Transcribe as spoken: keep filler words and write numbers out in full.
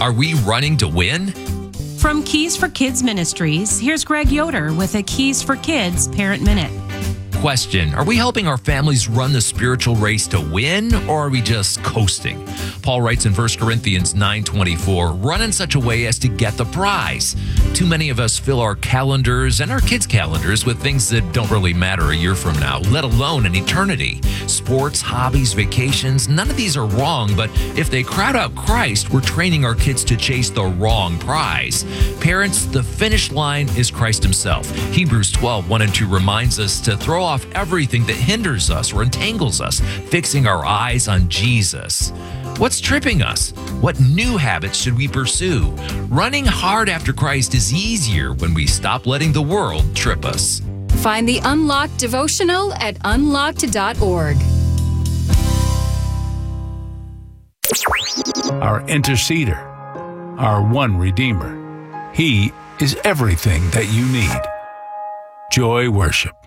Are we running to win? From Keys for Kids Ministries, here's Greg Yoder with a Keys for Kids Parent Minute. Question: Are we helping our families run the spiritual race to win, or are we just coasting? Paul writes in First Corinthians nine twenty-four, run in such a way as to get the prize. Too many of us fill our calendars and our kids' calendars with things that don't really matter a year from now, let alone an eternity. Sports, hobbies, vacations, none of these are wrong, but if they crowd out Christ, we're training our kids to chase the wrong prize. Parents, the finish line is Christ himself. Hebrews twelve, one and two reminds us to throw off everything that hinders us or entangles us, fixing our eyes on Jesus. What's tripping us? What new habits should we pursue? Running hard after Christ is easier when we stop letting the world trip us. Find the Unlocked devotional at unlocked dot org. Our interceder, our one Redeemer. He is everything that you need. Joy Worship.